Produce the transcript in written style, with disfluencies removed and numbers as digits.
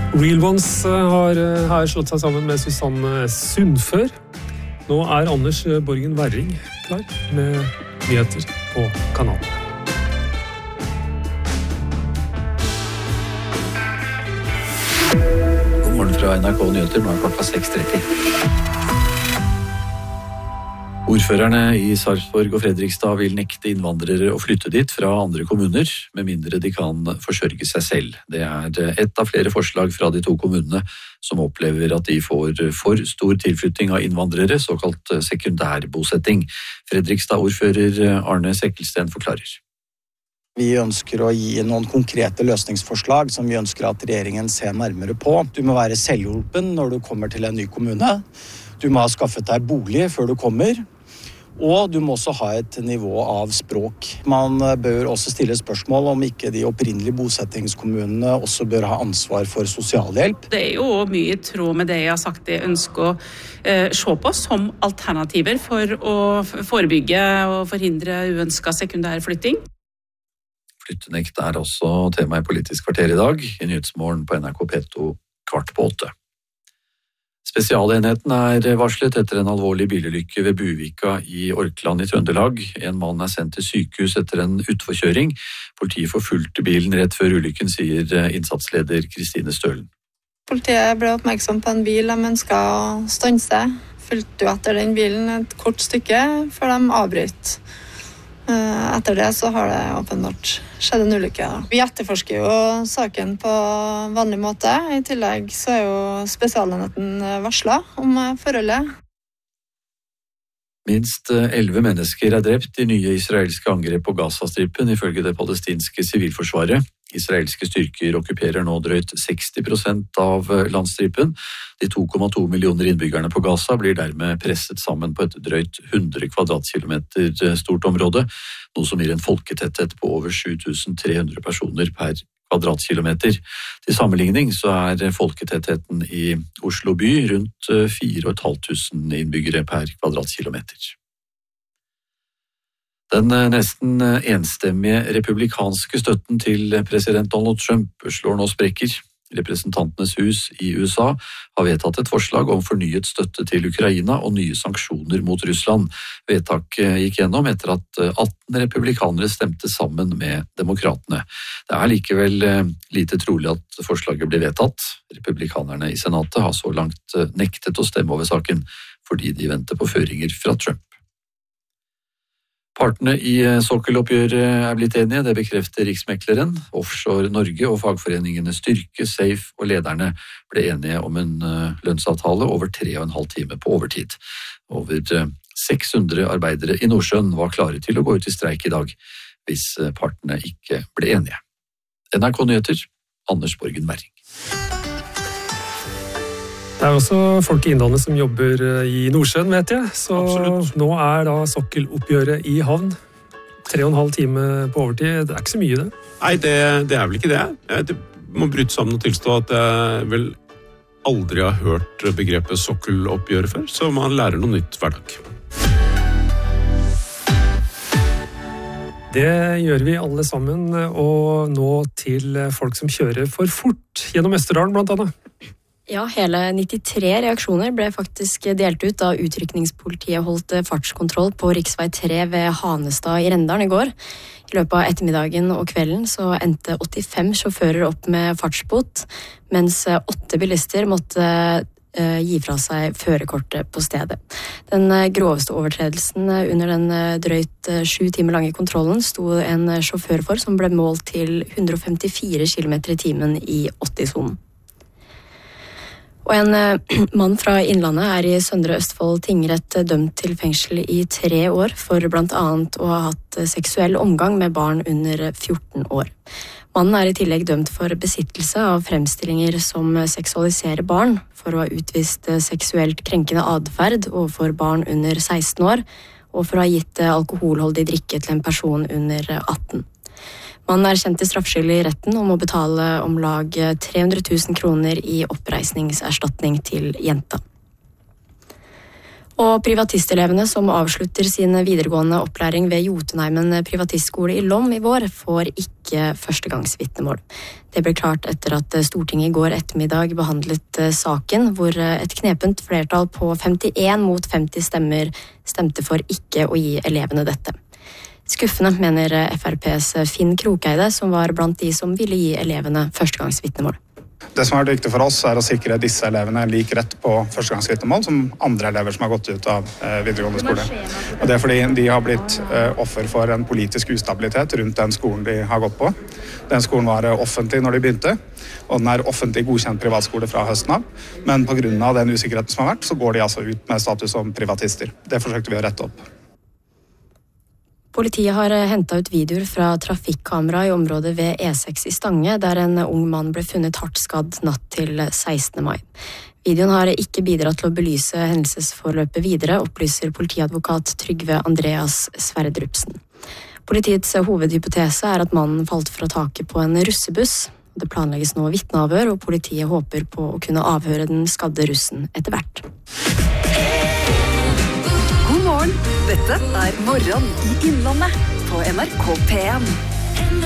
Real Ones har her slått seg sammen med Susanne Sundfør. Nå er Anders Borgen Werring klar med nyheter på kanalen. God morgen fra NRK Nyheter, nå er klokka 6:30. Ordførerne i Sarpsborg og Fredrikstad vil nekte innvandrere å flytte dit fra andre kommuner, med mindre de kan forsørge seg selv. Det er ett av flere forslag fra de to kommunene som opplever at de får for stor tilflytting av innvandrere, såkalt sekundærbosetting. Fredrikstad-ordfører Arne Sekkelsten forklarer. Vi ønsker å gi noen konkrete løsningsforslag som vi ønsker at regjeringen ser nærmere på. Du må være selvhjulpen når du kommer til en ny kommune. Du må ha skaffet deg bolig før du kommer. Og du må også ha et nivå av språk. Man bør også stille spørsmål om ikke de opprinnelige bosettingskommunene også bør ha ansvar for sosialhjelp. Det er jo mye i tråd med det jeg har sagt jeg ønsker å se på som alternativer for å forebygge og forhindre uønsket sekundærflytting. Flyttenekt er også tema i Politisk kvarter i dag, i Nyhetsmorgen på NRK P2 8:15. Spesialenheten er varslet etter en alvorlig bilulykke ved Buvika i Orkland i Trøndelag. En mann er sendt til sykehus etter en utforkjøring. Politiet forfulgte bilen rett før ulykken, sier innsatsleder Kristine Stølen. Politiet ble oppmerksom på en bil de ønsket å stanse. Fulgte jo etter den bilen et kort stykke før de avbrøt. Etter det så har det åpenbart skjedd en ulykke. Vi etterforsker jo saken på vanlig måte. I tillegg så er jo spesialenheten varslet om forholdet. Minst 11 mennesker er drept i nye israelske angrep på Gazastripen, ifølge det palestinske sivilforsvaret. Israelske styrker okkuperer nå drøyt 60% av landstripen. De 2,2 millioner innbyggerne på Gaza blir dermed presset sammen på et drøyt 100 kvadratkilometer stort område, noe som gir en folketetthet på over 7300 personer per kvadratkilometer. Til sammenligning så er folketettheten i Oslo by rundt 4500 innbyggere per kvadratkilometer. Den nesten enstemmige republikanske støtten til president Donald Trump slår nå sprekker. Representantenes hus i USA har vedtatt et forslag om fornyet støtte til Ukraina og nye sanksjoner mot Russland. Vedtaket gikk gjennom etter at 18 republikanere stemte sammen med demokratene. Det er likevel lite trolig at forslaget blir vedtatt. Republikanerne i senatet har så langt nektet å stemme over saken, fordi de venter på føringer fra Trump. Partene i sokkeloppgjøret er blitt enige, det bekrefter Riksmekleren. Offshore Norge og fagforeningene Styrke, Safe og lederne ble enige om en lønnsavtale over 3,5 timer på overtid. Over 600 arbeidere i Nordsjøen var klare til å gå ut i streik i dag, hvis partene ikke ble enige. NRK Nyheter, Anders Borgen Werring. Det er også folk i Innlandet som jobber i Nordsjøen, vet jeg. Så absolutt. Nå er da sokkeloppgjøret i havn. 3,5 timer på overtid, det er ikke så mye det. Nei, det er vel ikke det. Jeg må bryte sammen og tilstå at jeg vel aldri har hørt begrepet sokkeloppgjør før, så man lærer noe nytt hver dag. Det gjør vi alle sammen, og nå til folk som kjører for fort gjennom Østerdalen blant annet. Ja, hele 93 reaksjoner ble faktisk delt ut da utrykningspolitiet holdt fartskontroll på riksvei 3 ved Hanestad i Rendalen i går. I løpet av ettermiddagen og kvelden så endte 85 sjåfører opp med fartsbot, mens 8 bilister måtte gi fra seg førerkortet på stedet. Den groveste overtredelsen under den drøyt 7 timer lange kontrollen sto en sjåfør for som ble målt til 154 km i timen i 80-sonen. Og en mann fra Innlandet er i Søndre Østfold tingrett dømt til fengsel i 3 år for blant annet å ha hatt seksuell omgang med barn under 14 år. Mannen er i tillegg dømt for besittelse av fremstillinger som seksualiserer barn, for å ha utvist seksuelt krenkende adferd overfor barn under 16 år, og for å ha gitt alkoholholdig drikke til en person under 18. Mannen er kjent til straffskyld i retten om å betale om lag 300 000 kroner i oppreisningserstatning til jenta. Og privatistelevene som avslutter sin videregående opplæring ved Jotunheimen privatistskole i Lom i vår, får ikke førstegangsvitnemål. Det ble klart etter at Stortinget i går ettermiddag behandlet saken, hvor et knepent flertall på 51 mot 50 stemmer stemte for ikke å gi elevene dette. Skuffende, mener FrPs Finn Krokeide, som var blant de som ville gi elevene førstegangsvitnemål. Det som har vært viktig for oss er å sikre disse elevene lik rett på førstegangsvitnemål som andre elever som har gått ut av videregående skole. Og det er fordi de har blitt offer for en politisk ustabilitet rundt den skolen de har gått på. Den skolen var offentlig når de begynte, og den er offentlig godkjent privatskole fra høsten av. Men på grunn av den usikkerheten som har vært, så går de altså ut med status som privatister. Det forsøkte vi å rette opp. Politiet har hentet ut videoer fra trafikkamera i området ved E6 i Stange, der en ung mann ble funnet hardt skadd natt til 16. mai. Videoen har ikke bidratt til å belyse hendelsesforløpet videre, opplyser politiadvokat Trygve Andreas Sverdrupsen. Politiets hovedhypotese er at mannen falt fra taket på en russebuss. Det planlegges nå vitneavhør, og politiet håper på å kunne avhøre den skadde russen etter hvert. God morgen, dette er Morgen i Innlandet på NRK P1.